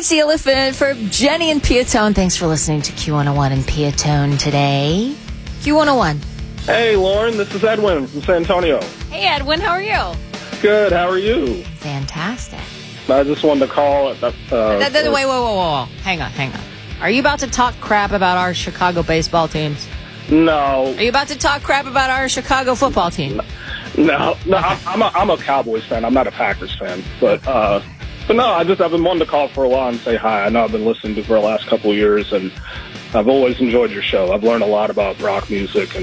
It's the Elephant for Jenny and Piatone. Thanks for listening to Q101 and Piatone today. Q101. Hey, Lauren, this is Edwin from San Antonio. Hey, Edwin, how are you? Good, how are you? Fantastic. I just wanted to call. Wait. Hang on. Are you about to talk crap about our Chicago baseball teams? No. Are you about to talk crap about our Chicago football team? No. Okay. I'm a Cowboys fan. I'm not a Packers fan. But no, I've been wanting to call for a while and say hi. I know I've been listening to you for the last couple of years, and I've always enjoyed your show. I've learned a lot about rock music and